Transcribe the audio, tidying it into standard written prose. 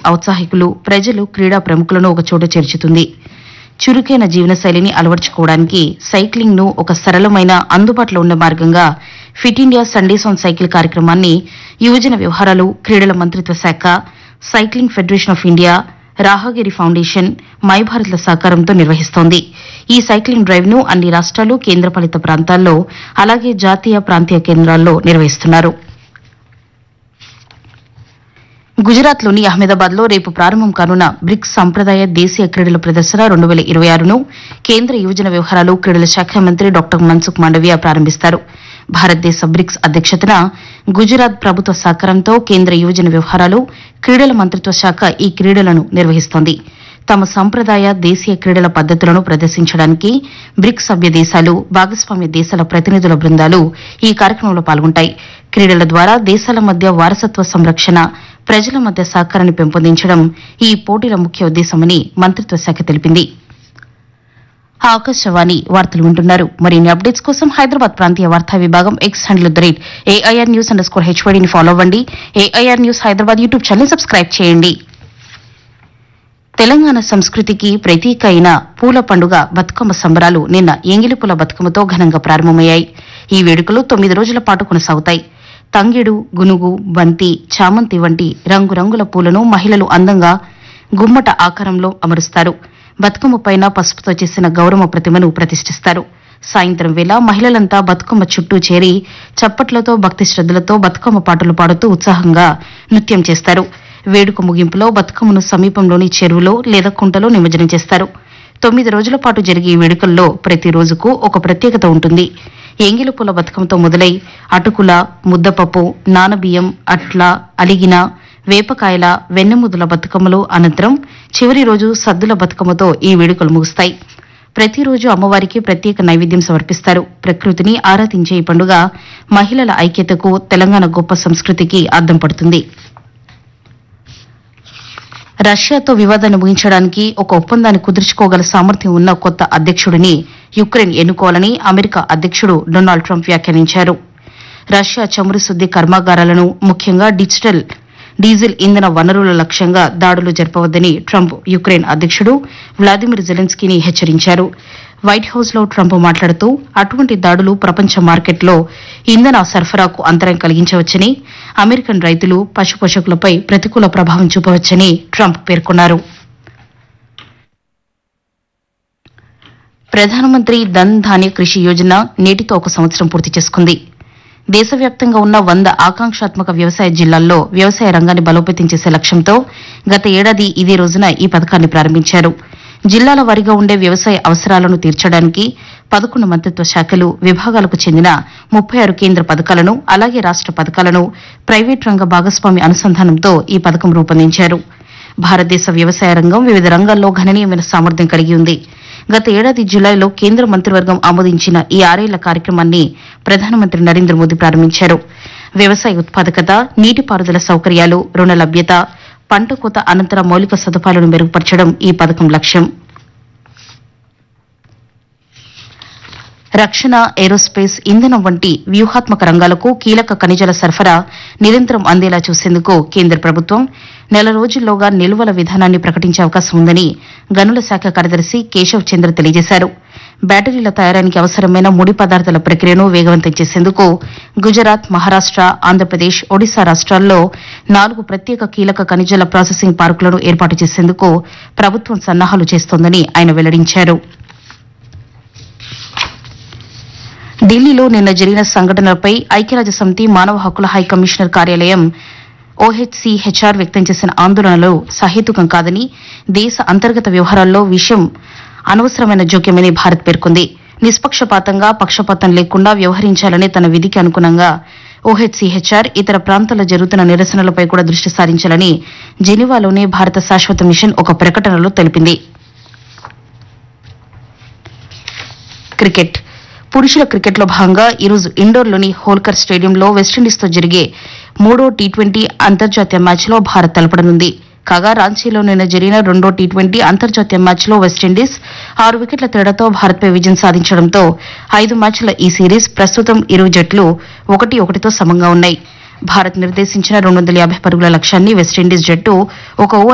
ఔత్సాహికులు, ప్రజలు, క్రీడా ప్రముఖులను ఒకచోట చేర్చుతుంది. చురుకైన జీవనశైలిని అలవర్చుకోవడానికి సైక్లింగ్ ను ఒక సరళమైన, అందుబాటులో ఉన్న మార్గంగా fit India Sundays on cycle కార్యక్రమాన్ని యువజన వ్యవహారాలు, క్రీడల మంత్రిత్వ శాఖ, cycling federation of India, Rahagiri foundation, my భారత్ల సహకారంతో నిర్వహిస్తోంది. ఈ సైక్లింగ్ డ్రైవ్ ను అన్ని రాష్ట్రాలు, కేంద్రపాలిత ప్రాంతాల్లో, అలాగే జాతీయ, ప్రాంతీయ కేంద్రాల్లో నిర్వహిస్తున్నారు. గుజరాత్లోని అహ్మదాబాద్ లో రేపు ప్రారంభం కానున్న బ్రిక్స్ సంప్రదాయ దేశీయ క్రీడల ప్రదర్శన 2026ను కేంద్ర యువజన వ్యవహారాలు, క్రీడల శాఖ మంత్రి డాక్టర్ మన్సుఖ్ మాండవీయ ప్రారంభిస్తారు. భారతదేశ బ్రిక్స్ అధ్యక్షతన గుజరాత్ ప్రభుత్వ సహకారంతో కేంద్ర యువజన వ్యవహారాలు, క్రీడల మంత్రిత్వ శాఖ ఈ క్రీడలను నిర్వహిస్తోంది. తమ సంప్రదాయ దేశీయ క్రీడల పద్దతులను ప్రదర్శించడానికి బ్రిక్స్ సభ్య దేశాలు, భాగస్వామ్య దేశాల ప్రతినిధుల బృందాలు ఈ కార్యక్రమంలో పాల్గొంటాయి. క్రీడల ద్వారా దేశాల మధ్య వారసత్వ సంరక్షణ, ప్రజల మధ్య సహకారాన్ని పెంపొందించడం ఈ పోటీల ముఖ్య ఉద్దేశమని మంత్రిత్వ శాఖ తెలిపింది. ఆకాశవాణి వార్తలు వింటున్నారు. మరిన్ని అప్డేట్స్ కోసం హైదరాబాద్ ప్రాంతీయ వార్తా విభాగం ఎక్స్ హ్యాండిల్ @AIR News_HYDని ఫాలో అవ్వండి. AIR news Hyderabad YouTube channel subscribe చేయండి. తెలంగాణ సంస్కృతికి ప్రతీక అయిన పూల పండుగ బతుకమ్మ సంబరాలు నిన్న ఎంగిలిపూల బతుకమ్మతో ఘనంగా ప్రారంభమయ్యాయి. ఈ వేడుకలు 9 రోజుల పాటు కొనసాగుతాయి. తంగెడు, గునుగు, బంతి, చామంతి వంటి రంగురంగుల పూలను మహిళలు అందంగా గుమ్మట ఆకారంలో అమరుస్తారు. బతుకమ్మ పైన పసుపుతో చేసిన గౌరమ్మ ప్రతిమను ప్రతిష్ఠిస్తారు. సాయంత్రం వేళ మహిళలంతా బతుకమ్మ చుట్టూ చేరి చప్పట్లతో, భక్తి శ్రద్దలతో బతుకమ్మ పాటలు పాడుతూ ఉత్సాహంగా నృత్యం చేస్తారు. వేడుక ముగింపులో బతుకమ్మను సమీపంలోని చెరువులో లేదా కుంటలో నిమజ్జనం చేస్తారు. 9 రోజుల పాటు జరిగే ఈ వేడుకల్లో ప్రతి రోజుకు ఒక ప్రత్యేకత ఉంటుంది. ఎంగిలిపూల బతుకమ్మతో మొదలై అటుకుల, ముద్దపప్పు, నానబియ్యం, అట్ల, అలిగిన, వేపకాయల, వెన్నెముద్దల బతుకమ్మలు అనంతరం చివరి రోజు సద్దుల బతుకమ్మతో ఈ వేడుకలు ముగుస్తాయి. ప్రతిరోజు అమ్మవారికి ప్రత్యేక నైవేద్యం సమర్పిస్తారు. ప్రకృతిని ఆరాధించే ఈ పండుగ మహిళల ఐక్యతకు, తెలంగాణ గొప్ప సంస్కృతికి అద్దం పడుతుంది. రష్యాతో వివాదాన్ని ముగించడానికి ఒక ఒప్పందాన్ని కుదుర్చుకోగల సామర్థ్యం ఉన్న కొత్త అధ్యక్షుడిని యుక్రెయిన్ ఎన్నుకోవాలని అమెరికా అధ్యక్షుడు డొనాల్డ్ ట్రంప్ వ్యాఖ్యానించారు. రష్యా చమురు శుద్ది కర్మాగారాలను, ముఖ్యంగా డీజిల్ ఇంధన వనరుల లక్ష్యంగా దాడులు జరపవద్దని ట్రంప్ యుక్రెయిన్ అధ్యక్షుడు వ్లాదిమిర్ జెలెన్స్కీని హెచ్చరించారు. వైట్ హౌస్ లో ట్రంప్ మాట్లాడుతూ అటువంటి దాడులు ప్రపంచ మార్కెట్లో ఇంధన సరఫరాకు అంతరాయం కలిగించవచ్చని, అమెరికన్ రైతులు, పశుపోషకులపై ప్రతికూల ప్రభావం చూపవచ్చని ట్రంప్ పేర్కొన్నారు. ప్రధానమంత్రి ధన్ ధాన్య కృషి యోజన నేటితో 1 సంవత్సరం పూర్తి చేసుకుంది. దేశవ్యాప్తంగా ఉన్న 100 ఆకాంక్షాత్మక వ్యవసాయ జిల్లాల్లో వ్యవసాయ రంగాన్ని బలోపేతం చేసే లక్ష్యంతో గత ఏడాది ఇదే రోజున ఈ పథకాన్ని ప్రారంభించారు. జిల్లాల వారీగా ఉండే వ్యవసాయ అవసరాలను తీర్చడానికి 11 మంత్రిత్వ శాఖలు, విభాగాలకు చెందిన 36 కేంద్ర పథకాలను, అలాగే రాష్ట పథకాలను ప్రైవేట్ రంగ భాగస్వామి అనుసంధానంతో ఈ పథకం రూపొందించారు. భారతదేశ వ్యవసాయ రంగం వివిధ రంగాల్లో గణనీయమైన సామర్థ్యం కలిగి ఉంది. గత ఏడాది జులైలో కేంద్ర మంత్రివర్గం ఆమోదించిన ఈ 6 ఏళ్ల కార్యక్రమాన్ని ప్రధానమంత్రి నరేంద్ర మోదీ ప్రారంభించారు. వ్యవసాయ ఉత్పాదకత, నీటిపారుదల సౌకర్యాలు, రుణ లభ్యత, పంట కోత అనంతర మౌలిక సదుపాయాలను మెరుగుపరచడం ఈ పథకం లక్ష్యం. రక్షణ, ఏరోస్పేస్, ఇంధనం వంటి వ్యూహాత్మక రంగాలకు కీలక ఖనిజాల సరఫరా నిరంతరం అందేలా చూసేందుకు కేంద్ర ప్రభుత్వం నెల రోజుల్లోగా నిల్వల విధానాన్ని ప్రకటించే అవకాశం ఉందని గనుల శాఖ కార్యదర్శి కేశవ్ చంద్ర తెలియజేశారు. బ్యాటరీల తయారీకి అవసరమైన ముడి పదార్థాల ప్రక్రియను వేగవంతం చేసేందుకు గుజరాత్, మహారాష్ట, ఆంధ్రప్రదేశ్, ఒడిశా రాష్ట్రాల్లో 4 ప్రత్యేక కీలక ఖనిజాల ప్రాసెసింగ్ పార్కులను ఏర్పాటు చేసేందుకు ప్రభుత్వం సన్నాహాలు చేస్తోందని ఆయన వెల్లడించారు. ఢిల్లీలో నిన్న జరిగిన సంఘటనలపై ఐక్యరాజ్యసమితి మానవ హక్కుల హై కమిషనర్ కార్యాలయం OHCHR వ్యక్తం చేసిన ఆందోళనలు సహేతుకం కాదని, దేశ అంతర్గత వ్యవహారాల్లో విషయం అనవసరమైన జోక్యమని భారత్ పేర్కొంది. నిష్పక్షపాతంగా, పక్షపాతం లేకుండా వ్యవహరించాలనే తన విధికి అనుగుణంగా OHCHR ఇతర ప్రాంతాల్లో జరుగుతున్న నిరసనలపై కూడా దృష్టి సారించాలని జెనీవాలోని భారత శాశ్వత మిషన్ ఒక ప్రకటనలో తెలిపింది. క్రికెట్. పురుషుల క్రికెట్లో భాగంగా ఈరోజు ఇండోర్లోని హోల్కర్ స్టేడియంలో వెస్టిండీస్తో జరిగే 3వ టీ20 అంతర్జాతీయ మ్యాచ్లో భారత్ తలపడనుంది. కాగా రాంచీలో నిన్న జరిగిన 2వ టీ20 అంతర్జాతీయ మ్యాచ్లో వెస్టిండీస్ 6 వికెట్ల తేడాతో భారత్పై విజయం సాధించడంతో 5 మ్యాచ్ల ఈ సిరీస్ ప్రస్తుతం ఇరు జట్లు 1-1తో సమంగా ఉన్నాయి. భారత్ నిర్దేశించిన 250 పరుగుల లక్ష్యాన్ని వెస్టిండీస్ జట్టు 1 ఓవర్